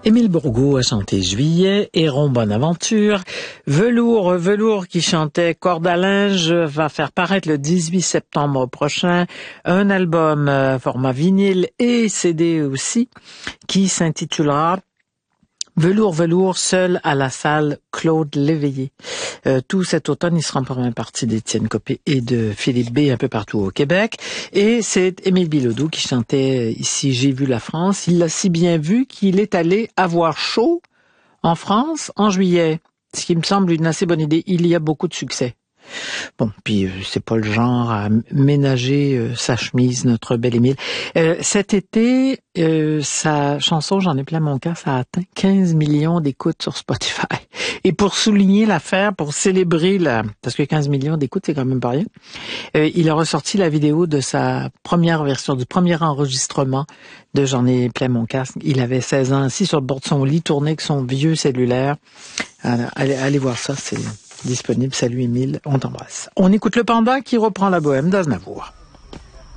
Émile Bourgault a chanté Juillet, Héron Bonaventure, Velours qui chantait Corde à linge va faire paraître le 18 septembre prochain un album format vinyle et CD aussi qui s'intitulera Velours, seul à la salle Claude Léveillé. Tout cet automne, il sera en première partie d'Étienne Copé et de Philippe B. un peu partout au Québec. Et c'est Émile Bilodeau qui chantait ici J'ai vu la France. Il l'a si bien vu qu'il est allé avoir chaud en France en juillet. Ce qui me semble une assez bonne idée. Il y a beaucoup de succès. Bon, puis c'est pas le genre à ménager sa chemise, notre bel Émile. Cet été, sa chanson J'en ai plein mon cœur, ça a atteint 15 millions d'écoutes sur Spotify. Et pour souligner l'affaire, pour célébrer parce que 15 millions d'écoutes, c'est quand même pas rien, il a ressorti la vidéo de sa première version, du premier enregistrement de J'en ai plein mon casque. Il avait 16 ans, assis sur le bord de son lit, tourné avec son vieux cellulaire. Allez voir ça, c'est disponible. Salut Émile, on t'embrasse. On écoute le Panda qui reprend la bohème d'Aznavour.